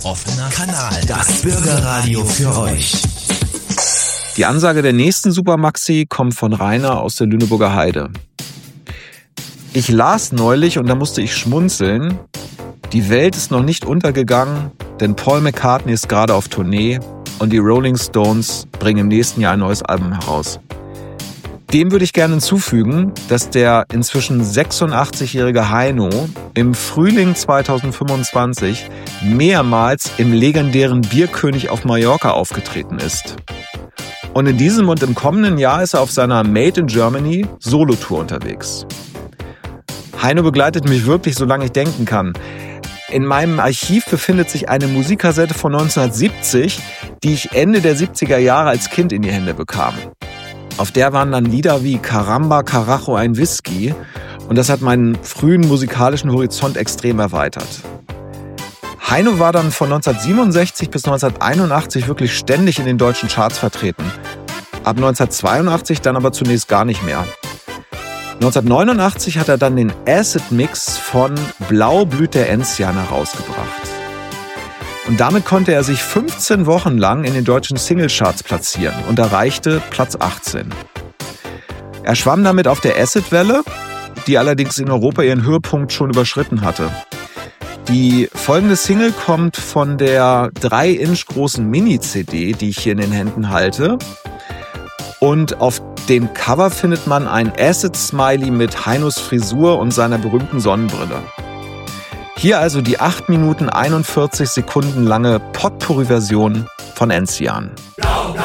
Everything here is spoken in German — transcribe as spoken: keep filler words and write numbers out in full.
Offener Kanal. Das Bürgerradio für euch. Die Ansage der nächsten Supermaxi kommt von Rainer aus der Lüneburger Heide. Ich las neulich und da musste ich schmunzeln. Die Welt ist noch nicht untergegangen, denn Paul McCartney ist gerade auf Tournee und die Rolling Stones bringen im nächsten Jahr ein neues Album heraus. Dem würde ich gerne hinzufügen, dass der inzwischen sechsundachtzigjährige Heino im Frühling zweitausendfünfundzwanzig mehrmals im legendären Bierkönig auf Mallorca aufgetreten ist. Und in diesem und im kommenden Jahr ist er auf seiner Made in Germany Solo-Tour unterwegs. Heino begleitet mich wirklich, solange ich denken kann. In meinem Archiv befindet sich eine Musikkassette von neunzehnhundertsiebzig, die ich Ende der siebziger Jahre als Kind in die Hände bekam. Auf der waren dann Lieder wie Caramba, Carajo, ein Whisky und das hat meinen frühen musikalischen Horizont extrem erweitert. Heino war dann von neunzehnhundertsiebenundsechzig bis neunzehnhunderteinundachtzig wirklich ständig in den deutschen Charts vertreten. Ab neunzehnhundertzweiundachtzig dann aber zunächst gar nicht mehr. neunzehnhundertneunundachtzig hat er dann den Acid-Mix von Blau blüht der Enzian herausgebracht. Und damit konnte er sich fünfzehn Wochen lang in den deutschen Singlecharts platzieren und erreichte Platz achtzehn. Er schwamm damit auf der Acid-Welle, die allerdings in Europa ihren Höhepunkt schon überschritten hatte. Die folgende Single kommt von der drei Inch großen Mini-C D, die ich hier in den Händen halte. Und auf dem Cover findet man ein Acid-Smiley mit Heinos Frisur und seiner berühmten Sonnenbrille. Hier also die acht Minuten einundvierzig Sekunden lange Potpourri-Version von Enzian.